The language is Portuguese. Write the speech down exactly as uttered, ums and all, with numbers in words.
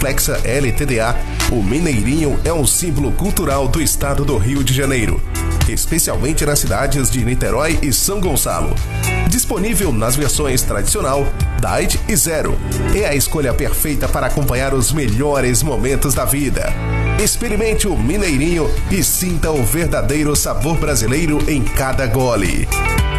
Complexa L T D A, o Mineirinho é um símbolo cultural do estado do Rio de Janeiro, especialmente nas cidades de Niterói e São Gonçalo. Disponível nas versões tradicional, Diet e Zero. É a escolha perfeita para acompanhar os melhores momentos da vida. Experimente o Mineirinho e sinta o verdadeiro sabor brasileiro em cada gole.